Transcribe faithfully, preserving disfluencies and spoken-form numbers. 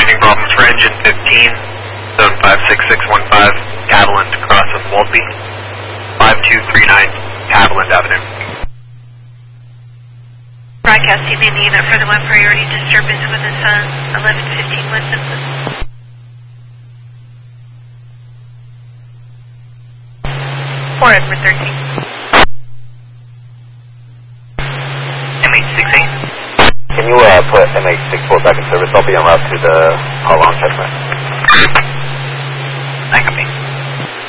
evening, problems for engine fifteen, seven five six six one five, Catalent, across of Waltby, five two three nine, Catalent Avenue. Broadcasting in the unit for the one priority disturbance with the sun, eleven fifteen West Simpson. four Edward thirteen. M H six eight. Can you uh, put M H six four back in service? I'll be en route to the Harlem checkpoint.